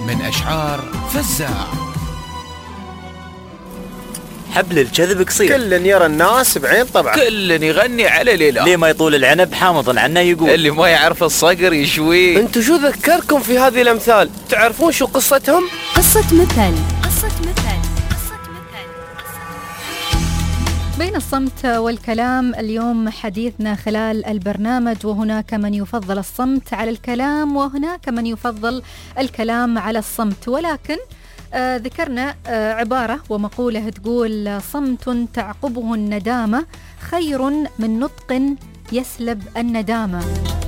من أشعار فزاع. حبل الكذب قصير، كل يرى الناس بعين طبعه، كل يغني على ليلة. ليه ما يطول العنب حامض عنا يقول، اللي ما يعرف الصقر يشوي. انتو شو ذكركم في هذه الأمثال؟ تعرفون شو قصتهم؟ قصة مثل. بين الصمت والكلام اليوم حديثنا خلال البرنامج، وهناك من يفضل الصمت على الكلام وهناك من يفضل الكلام على الصمت، ولكن ذكرنا عبارة ومقولة تقول: صمت تعقبه الندامة خير من نطق يسلب الندامة.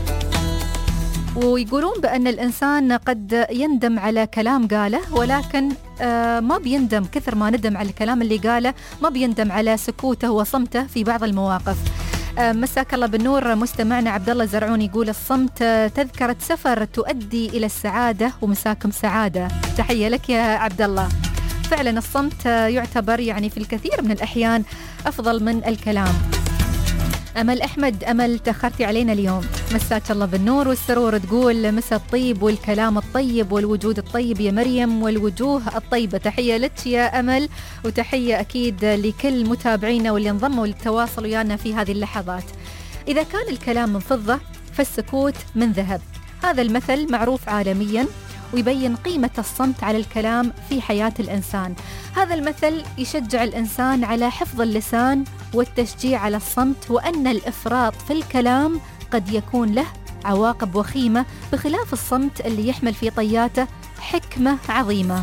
ويقولون بأن الإنسان قد يندم على كلام قاله، ولكن ما بيندم كثر ما ندم على الكلام اللي قاله، ما بيندم على سكوته وصمته في بعض المواقف. مساك الله بالنور مستمعنا عبد الله زرعون، يقول: الصمت تذكرة سفر تؤدي إلى السعادة، ومساكم سعادة. تحية لك يا عبد الله. فعلا الصمت يعتبر يعني في الكثير من الأحيان أفضل من الكلام. أمل أحمد، أمل تأخرتي علينا اليوم، مساك الله بالنور والسرور، تقول: مسا الطيب والكلام الطيب والوجود الطيب يا مريم والوجوه الطيبة. تحية لك يا أمل، وتحية أكيد لكل متابعينا واللي انضموا للتواصل ويانا في هذه اللحظات. إذا كان الكلام من فضة فالسكوت من ذهب. هذا المثل معروف عالميا ويبين قيمة الصمت على الكلام في حياة الإنسان. هذا المثل يشجع الإنسان على حفظ اللسان والتشجيع على الصمت، وأن الإفراط في الكلام قد يكون له عواقب وخيمة، بخلاف الصمت اللي يحمل في طياته حكمة عظيمة.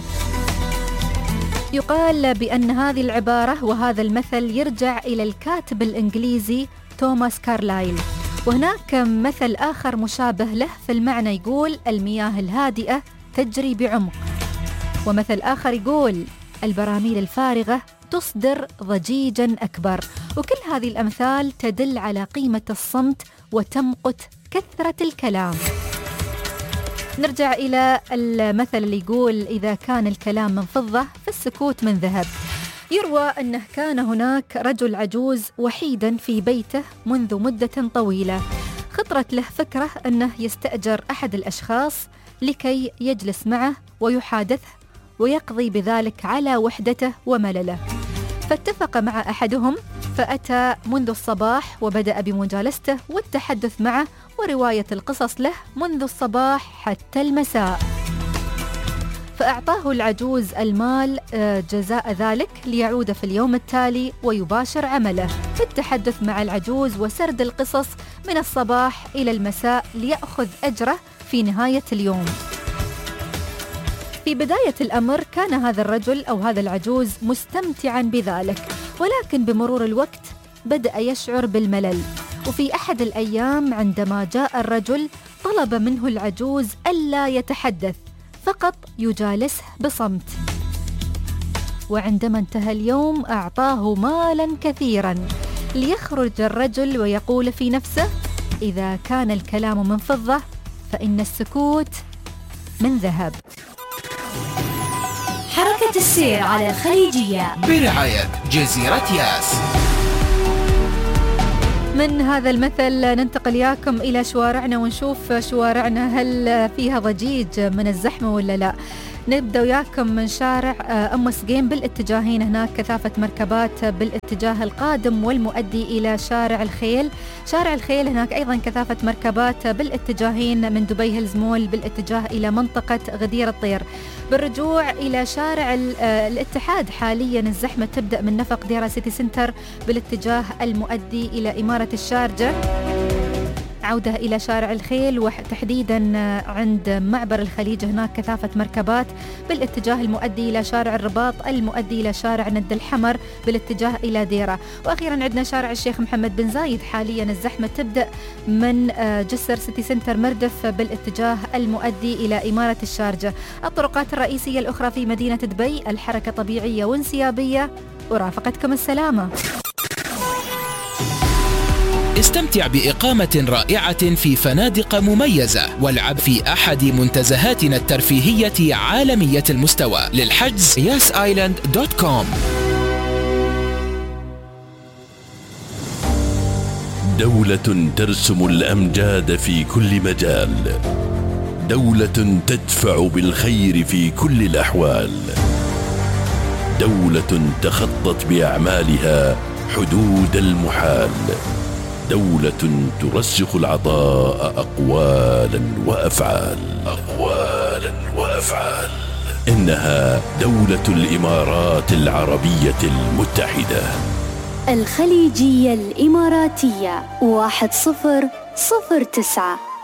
يقال بأن هذه العبارة وهذا المثل يرجع إلى الكاتب الإنجليزي توماس كارلايل، وهناك مثل آخر مشابه له في المعنى يقول: المياه الهادئة تجري بعمق. ومثل آخر يقول: البراميل الفارغة تصدر ضجيجا أكبر. وكل هذه الأمثال تدل على قيمة الصمت وتمقت كثرة الكلام. نرجع إلى المثل اللي يقول: إذا كان الكلام من فضة فالسكوت من ذهب. يروى أنه كان هناك رجل عجوز وحيدا في بيته منذ مدة طويلة. خطرت له فكرة أنه يستأجر أحد الأشخاص لكي يجلس معه ويحادثه ويقضي بذلك على وحدته وملله. فاتفق مع أحدهم، فأتى منذ الصباح وبدأ بمجالسته والتحدث معه ورواية القصص له منذ الصباح حتى المساء. فأعطاه العجوز المال جزاء ذلك ليعود في اليوم التالي ويباشر عمله في التحدث مع العجوز وسرد القصص من الصباح إلى المساء ليأخذ أجره في نهاية اليوم. في بداية الأمر كان هذا الرجل أو هذا العجوز مستمتعا بذلك، ولكن بمرور الوقت بدأ يشعر بالملل. وفي أحد الأيام عندما جاء الرجل طلب منه العجوز ألا يتحدث، فقط يجالسه بصمت. وعندما انتهى اليوم أعطاه مالا كثيرا ليخرج الرجل ويقول في نفسه: إذا كان الكلام من فضة فإن السكوت من ذهب. حركة السير على الخليجية برعاية جزيرة ياس. من هذا المثل ننتقل ياكم إلى شوارعنا ونشوف شوارعنا هل فيها ضجيج من الزحمة ولا لا. نبدأ وياكم من شارع أم سقيم بالاتجاهين، هناك كثافة مركبات بالاتجاه القادم والمؤدي إلى شارع الخيل. شارع الخيل هناك أيضا كثافة مركبات بالاتجاهين من دبي هيلز مول بالاتجاه إلى منطقة غدير الطير. بالرجوع إلى شارع الاتحاد حاليا الزحمة تبدأ من نفق ديرا سيتي سنتر بالاتجاه المؤدي إلى إمارة الشارجة. عودة إلى شارع الخيل وتحديدا عند معبر الخليج هناك كثافة مركبات بالاتجاه المؤدي إلى شارع الرباط المؤدي إلى شارع ند الحمر بالاتجاه إلى ديرة. وأخيرا عندنا شارع الشيخ محمد بن زايد حاليا الزحمة تبدأ من جسر سيتي سنتر مردف بالاتجاه المؤدي إلى إمارة الشارجة. الطرقات الرئيسية الأخرى في مدينة دبي الحركة طبيعية وانسيابية. ورافقتكم السلامة. استمتع بإقامة رائعة في فنادق مميزة، والعب في أحد منتزهاتنا الترفيهية عالمية المستوى. للحجز yasisland.com. دولة ترسم الأمجاد في كل مجال، دولة تدفع بالخير في كل الأحوال، دولة تخطت بأعمالها حدود المحال، دولة ترسخ العطاء أقوالا وأفعال. إنها دولة الإمارات العربية المتحدة. الخليجية الإماراتية 1009.